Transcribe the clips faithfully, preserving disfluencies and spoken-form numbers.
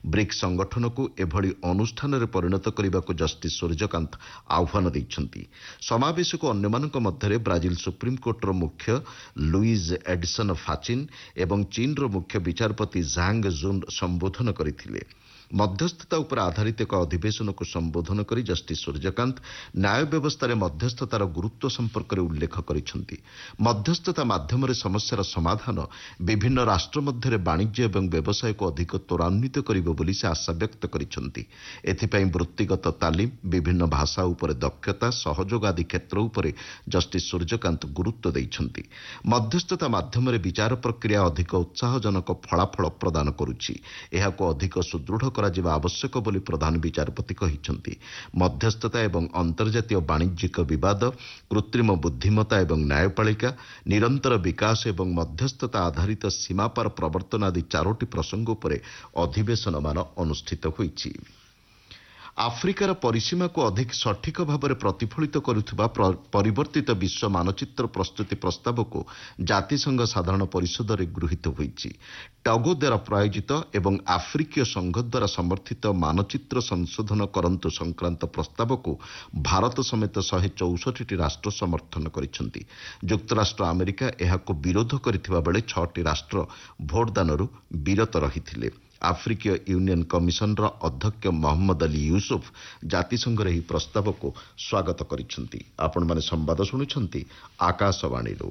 BRICS ସଂଗଠନକୁ ଏଭଳି ଅନୁଷ୍ଠାନରେ ପରିଣତ କରିବାକୁ ଜଷ୍ଟିସ୍ ସୂର୍ଯ୍ୟକାନ୍ତ ଆହ୍ୱାନ ଦେଇଛନ୍ତି। ସମାବେଶକୁ ଅନ୍ୟମାନଙ୍କ ମଧ୍ୟରେ ବ୍ରାଜିଲ ସୁପ୍ରିମକୋର୍ଟର ମୁଖ୍ୟ ଲୁଇଜ୍ ଏଡ୍ସନ୍ ଫାଚିନ୍ ଏବଂ ଚୀନର ମୁଖ୍ୟ ବିଚାରପତି ଝାଙ୍ଗ ଜୁନ୍ ସମ୍ବୋଧନ କରିଥିଲେ। ମଧ୍ୟସ୍ଥତା ଉପରେ ଆଧାରିତ ଏକ ଅଧିବେଶନକୁ ସମ୍ବୋଧନ କରି ଜଷ୍ଟିସ୍ ସୂର୍ଯ୍ୟକାନ୍ତ ନ୍ୟାୟ ବ୍ୟବସ୍ଥାରେ ମଧ୍ୟସ୍ଥତାର ଗୁରୁତ୍ୱ ସମ୍ପର୍କରେ ଉଲ୍ଲେଖ କରିଛନ୍ତି। ମଧ୍ୟସ୍ଥତା ମାଧ୍ୟମରେ ସମସ୍ୟାର ସମାଧାନ ବିଭିନ୍ନ ରାଷ୍ଟ୍ର ମଧ୍ୟରେ ବାଣିଜ୍ୟ ଏବଂ ବ୍ୟବସାୟକୁ ଅଧିକ ତ୍ୱରାନ୍ୱିତ କରିବ ବୋଲି ସେ ଆଶାବ୍ୟକ୍ତ କରିଛନ୍ତି। ଏଥିପାଇଁ ବୃତ୍ତିଗତ ତାଲିମ, ବିଭିନ୍ନ ଭାଷା ଉପରେ ଦକ୍ଷତା, ସହଯୋଗ ଆଦି କ୍ଷେତ୍ର ଉପରେ ଜଷ୍ଟିସ୍ ସୂର୍ଯ୍ୟକାନ୍ତ ଗୁରୁତ୍ୱ ଦେଇଛନ୍ତି। ମଧ୍ୟସ୍ଥତା ମାଧ୍ୟମରେ ବିଚାର ପ୍ରକ୍ରିୟା ଅଧିକ ଉତ୍ସାହଜନକ ଫଳାଫଳ ପ୍ରଦାନ କରୁଛି। ଏହାକୁ ଅଧିକ ସୁଦୃଢ଼ କରାଯିବା ଆବଶ୍ୟକ ବୋଲି ପ୍ରଧାନ ବିଚାରପତି କହିଛନ୍ତି। ମଧ୍ୟସ୍ଥତା ଏବଂ ଅନ୍ତର୍ଜାତୀୟ ବାଣିଜ୍ୟିକ ବିବାଦ, କୃତ୍ରିମ ବୁଦ୍ଧିମତ୍ତା ଏବଂ ନ୍ୟାୟପାଳିକା, ନିରନ୍ତର ବିକାଶ ଏବଂ ମଧ୍ୟସ୍ଥତା ଆଧାରିତ ସୀମାପାର ପ୍ରବର୍ତ୍ତନ ଆଦି ଚାରୋଟି ପ୍ରସଙ୍ଗ ଉପରେ ଅଧିବେଶନମାନ ଅନୁଷ୍ଠିତ ହୋଇଛି। ଆଫ୍ରିକାର ପରିସୀମାକୁ ଅଧିକ ସଠିକ ଭାବରେ ପ୍ରତିଫଳିତ କରୁଥିବା ପରିବର୍ତ୍ତିତ ବିଶ୍ୱ ମାନଚିତ୍ର ପ୍ରସ୍ତୁତି ପ୍ରସ୍ତାବକୁ ଜାତିସଂଘ ସାଧାରଣ ପରିଷଦରେ ଗୃହୀତ ହୋଇଛି। ଟଗୋ ଦ୍ୱାରା ପ୍ରାୟୋଜିତ ଏବଂ ଆଫ୍ରିକୀୟ ସଂଘ ଦ୍ୱାରା ସମର୍ଥିତ ମାନଚିତ୍ର ସଂଶୋଧନ କରନ୍ତୁ ସଂକ୍ରାନ୍ତ ପ୍ରସ୍ତାବକୁ ଭାରତ ସମେତ ଶହେ ଚଉଷଠିଟି ରାଷ୍ଟ୍ର ସମର୍ଥନ କରିଛନ୍ତି। ଯୁକ୍ତରାଷ୍ଟ୍ର ଆମେରିକା ଏହାକୁ ବିରୋଧ କରିଥିବା ବେଳେ ଛଅଟି ରାଷ୍ଟ୍ର ଭୋଟଦାନରୁ ବିରତ ରହିଥିଲେ। ଆଫ୍ରିକୀୟ ୟୁନିୟନ କମିଶନର ଅଧ୍ୟକ୍ଷ ମହମ୍ମଦ ଅଲି ୟୁସୁଫ ଜାତିସଂଘର ଏହି ପ୍ରସ୍ତାବକୁ ସ୍ୱାଗତ କରିଛନ୍ତି। ଆପଣମାନେ ସମ୍ବାଦ ଶୁଣୁଛନ୍ତି ଆକାଶବାଣୀରୁ।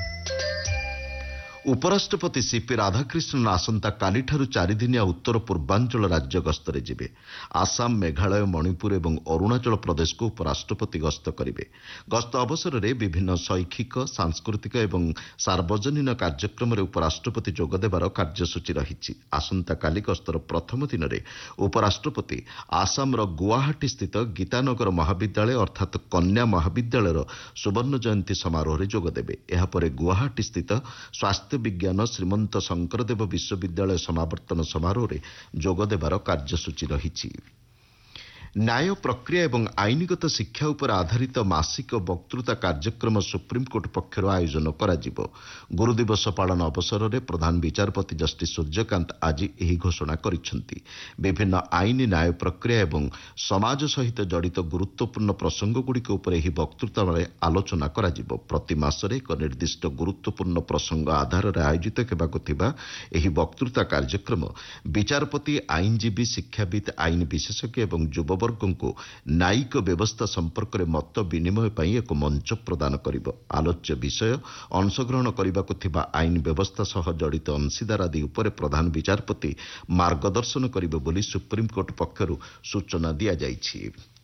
ଉପରାଷ୍ଟ୍ରପତି ସିପି ରାଧାକ୍ରିଷ୍ଣନ ଆସନ୍ତାକାଲିଠାରୁ ଚାରିଦିନିଆ ଉତ୍ତର ପୂର୍ବାଞ୍ଚଳ ରାଜ୍ୟ ଗସ୍ତରେ ଯିବେ। ଆସାମ, ମେଘାଳୟ, ମଣିପୁର ଏବଂ ଅରୁଣାଚଳ ପ୍ରଦେଶକୁ ଉପରାଷ୍ଟ୍ରପତି ଗସ୍ତ କରିବେ। ଗସ୍ତ ଅବସରରେ ବିଭିନ୍ନ ଶୈକ୍ଷିକ, ସାଂସ୍କୃତିକ ଏବଂ ସାର୍ବଜନୀନ କାର୍ଯ୍ୟକ୍ରମରେ ଉପରାଷ୍ଟ୍ରପତି ଯୋଗଦେବାର କାର୍ଯ୍ୟସୂଚୀ ରହିଛି। ଆସନ୍ତାକାଲି ଗସ୍ତର ପ୍ରଥମ ଦିନରେ ଉପରାଷ୍ଟ୍ରପତି ଆସାମର ଗୁଆହାଟୀସ୍ଥିତ ଗୀତାନଗର ମହାବିଦ୍ୟାଳୟ ଅର୍ଥାତ୍ କନ୍ୟା ମହାବିଦ୍ୟାଳୟର ସୁବର୍ଣ୍ଣ ଜୟନ୍ତୀ ସମାରୋହରେ ଯୋଗଦେବେ। ଏହାପରେ ଗୁଆହାଟୀସ୍ଥିତ ସ୍ୱାସ୍ଥ୍ୟ ବିଜ୍ଞାନ ଶ୍ରୀମନ୍ତ ଶଙ୍କରଦେବ ବିଶ୍ୱବିଦ୍ୟାଳୟ ସମାବର୍ତ୍ତନ ସମାରୋହରେ ଯୋଗଦେବାର କାର୍ଯ୍ୟସୂଚୀ ରହିଛି। ନ୍ୟାୟ ପ୍ରକ୍ରିୟା ଏବଂ ଆଇନଗତ ଶିକ୍ଷା ଉପରେ ଆଧାରିତ ମାସିକ ବକ୍ତୃତା କାର୍ଯ୍ୟକ୍ରମ ସୁପ୍ରିମକୋର୍ଟ ପକ୍ଷରୁ ଆୟୋଜନ କରାଯିବ। ଗୁରୁଦିବସ ପାଳନ ଅବସରରେ ପ୍ରଧାନ ବିଚାରପତି ଜଷ୍ଟିସ୍ ସୂର୍ଯ୍ୟକାନ୍ତ ଆଜି ଏହି ଘୋଷଣା କରିଛନ୍ତି। ବିଭିନ୍ନ ଆଇନ, ନ୍ୟାୟ ପ୍ରକ୍ରିୟା ଏବଂ ସମାଜ ସହିତ ଜଡ଼ିତ ଗୁରୁତ୍ୱପୂର୍ଣ୍ଣ ପ୍ରସଙ୍ଗଗୁଡ଼ିକ ଉପରେ ଏହି ବକ୍ତୃତାରେ ଆଲୋଚନା କରାଯିବ। ପ୍ରତି ମାସରେ ଏକ ନିର୍ଦ୍ଦିଷ୍ଟ ଗୁରୁତ୍ୱପୂର୍ଣ୍ଣ ପ୍ରସଙ୍ଗ ଆଧାରରେ ଆୟୋଜିତ ହେବାକୁ ଥିବା ଏହି ବକ୍ତୃତା କାର୍ଯ୍ୟକ୍ରମ ବିଚାରପତି, ଆଇନଜୀବୀ, ଶିକ୍ଷାବିତ୍, ଆଇନ ବିଶେଷଜ୍ଞ ଏବଂ ଯୁବ ବର୍ଗଙ୍କୁ ନ୍ୟାୟିକ ବ୍ୟବସ୍ଥା ସମ୍ପର୍କରେ ମତ ବିନିମୟ ପାଇଁ ଏକ ମଞ୍ଚ ପ୍ରଦାନ କରିବ। ଆଲୋଚ୍ୟ ବିଷୟ, ଅଂଶଗ୍ରହଣ କରିବାକୁ ଥିବା ଆଇନ ବ୍ୟବସ୍ଥା ସହ ଜଡ଼ିତ ଅଂଶୀଦାର ଆଦି ଉପରେ ପ୍ରଧାନ ବିଚାରପତି ମାର୍ଗଦର୍ଶନ କରିବେ ବୋଲି ସୁପ୍ରିମକୋର୍ଟ ପକ୍ଷରୁ ସୂଚନା ଦିଆଯାଇଛି।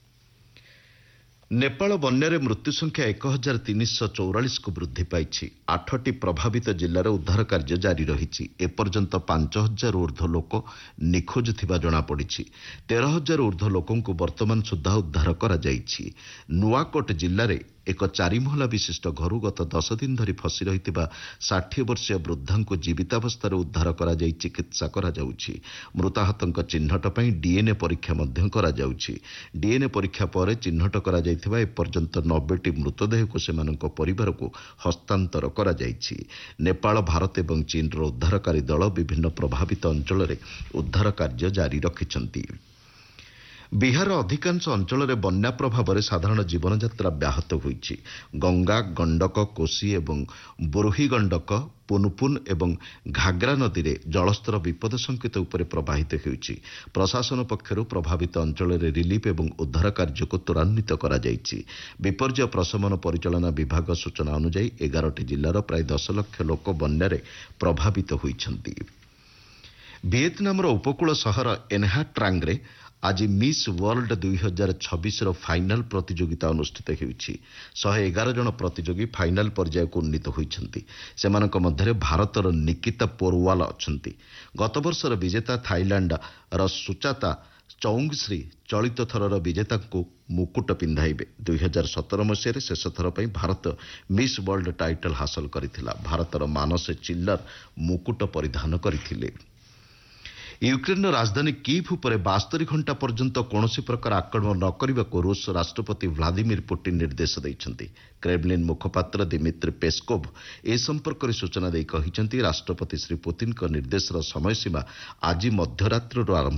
ନେପାଳ ବନ୍ୟାରେ ମୃତ୍ୟୁ ସଂଖ୍ୟା ଏକ ହଜାର ତିନିଶହ ଚଉରାଳିଶକୁ ବୃଦ୍ଧି ପାଇଛି। ଆଠଟି ପ୍ରଭାବିତ ଜିଲ୍ଲାରେ ଉଦ୍ଧାର କାର୍ଯ୍ୟ ଜାରି ରହିଛି। ଏପର୍ଯ୍ୟନ୍ତ ପାଞ୍ଚ ହଜାର ଊର୍ଦ୍ଧ୍ୱ ଲୋକ ନିଖୋଜ ଥିବା ଜଣାପଡ଼ିଛି। ତେର ହଜାର ଊର୍ଦ୍ଧ୍ୱ ଲୋକଙ୍କୁ ବର୍ତ୍ତମାନ ସୁଦ୍ଧା ଉଦ୍ଧାର କରାଯାଇଛି। ନୂଆକୋଟ ଜିଲ୍ଲାରେ ଏକ ଚାରିମହଲା ବିଶିଷ୍ଟ ଘରୁ ଗତ ଦଶ ଦିନ ଧରି ଫସି ରହିଥିବା ଷାଠିଏ ବର୍ଷୀୟ ବୃଦ୍ଧାଙ୍କୁ ଜୀବିତାବସ୍ଥାରେ ଉଦ୍ଧାର କରାଯାଇ ଚିକିତ୍ସା କରାଯାଉଛି। ମୃତାହତଙ୍କ ଚିହ୍ନଟ ପାଇଁ ଡିଏନ୍ଏ ପରୀକ୍ଷା ମଧ୍ୟ କରାଯାଉଛି। ଡିଏନ୍ଏ ପରୀକ୍ଷା ପରେ ଚିହ୍ନଟ କରାଯାଇଥିବା ଏପର୍ଯ୍ୟନ୍ତ ନବେଟି ମୃତଦେହକୁ ସେମାନଙ୍କ ପରିବାରକୁ ହସ୍ତାନ୍ତର କରାଯାଇଛି। ନେପାଳ, ଭାରତ ଏବଂ ଚୀନର ଉଦ୍ଧାରକାରୀ ଦଳ ବିଭିନ୍ନ ପ୍ରଭାବିତ ଅଞ୍ଚଳରେ ଉଦ୍ଧାର କାର୍ଯ୍ୟ ଜାରି ରଖିଛନ୍ତି। ବିହାରର ଅଧିକାଂଶ ଅଞ୍ଚଳରେ ବନ୍ୟା ପ୍ରଭାବରେ ସାଧାରଣ ଜୀବନଯାତ୍ରା ବ୍ୟାହତ ହୋଇଛି। ଗଙ୍ଗା, ଗଣ୍ଡକ, କୋଶି ଏବଂ ବୁରୁହି ଗଣ୍ଡକ, ପୁନପୁନ ଏବଂ ଘାଗ୍ରା ନଦୀରେ ଜଳସ୍ତର ବିପଦ ସଂକେତ ଉପରେ ପ୍ରବାହିତ ହେଉଛି। ପ୍ରଶାସନ ପକ୍ଷରୁ ପ୍ରଭାବିତ ଅଞ୍ଚଳରେ ରିଲିଫ୍ ଏବଂ ଉଦ୍ଧାର କାର୍ଯ୍ୟକୁ ତ୍ୱରାନ୍ୱିତ କରାଯାଇଛି। ବିପର୍ଯ୍ୟୟ ପ୍ରଶମନ ପରିଚାଳନା ବିଭାଗ ସୂଚନା ଅନୁଯାୟୀ ଏଗାରଟି ଜିଲ୍ଲାର ପ୍ରାୟ ଦଶ ଲକ୍ଷ ଲୋକ ବନ୍ୟାରେ ପ୍ରଭାବିତ ହୋଇଛନ୍ତି। ଭିଏତନାମର ଉପକୂଳ ସହର ଏନ୍ହା ଟ୍ରାଙ୍ଗରେ ଆଜି ମିସ୍ ୱାର୍ଲଡ ଦୁଇ ହଜାର ଛବିଶର ଫାଇନାଲ ପ୍ରତିଯୋଗିତା ଅନୁଷ୍ଠିତ ହେଉଛି। ଶହେ ଏଗାର ଜଣ ପ୍ରତିଯୋଗୀ ଫାଇନାଲ ପର୍ଯ୍ୟାୟକୁ ଉନ୍ନୀତ ହୋଇଛନ୍ତି। ସେମାନଙ୍କ ମଧ୍ୟରେ ଭାରତର ନିକିତା ପୋରୱାଲ ଅଛନ୍ତି। ଗତବର୍ଷର ବିଜେତା ଥାଇଲାଣ୍ଡର ସୁଚାତା ଚୌଙ୍ଗଶ୍ରୀ ଚଳିତ ଥରର ବିଜେତାଙ୍କୁ ମୁକୁଟ ପିନ୍ଧାଇବେ। ଦୁଇ ହଜାର ସତର ମସିହାରେ ଶେଷ ଥର ପାଇଁ ଭାରତ ମିସ୍ ୱାର୍ଲଡ ଟାଇଟଲ ହାସଲ କରିଥିଲା। ଭାରତର ମାନସେ ଚିଲ୍ଲର ମୁକୁଟ ପରିଧାନ କରିଥିଲେ। ୟୁକ୍ରେନ୍ର ରାଜଧାନୀ କିଭ୍ ଉପରେ ବାସ୍ତରି ଘଣ୍ଟା ପର୍ଯ୍ୟନ୍ତ କୌଣସି ପ୍ରକାର ଆକ୍ରମଣ ନ କରିବାକୁ ରୁଷ ରାଷ୍ଟ୍ରପତି ଭ୍ଲାଦିମିର ପୁଟିନ ନିର୍ଦ୍ଦେଶ ଦେଇଛନ୍ତି। କ୍ରେମଲିନ୍ ମୁଖପାତ୍ର ଦିମିତ୍ରି ପେସ୍କୋଭ୍ ଏ ସମ୍ପର୍କରେ ସୂଚନା ଦେଇ କହିଛନ୍ତି, ରାଷ୍ଟ୍ରପତି ଶ୍ରୀ ପୁତିନଙ୍କ ନିର୍ଦ୍ଦେଶର ସମୟସୀମା ଆଜି ମଧ୍ୟରାତ୍ରରୁ ଆରମ୍ଭ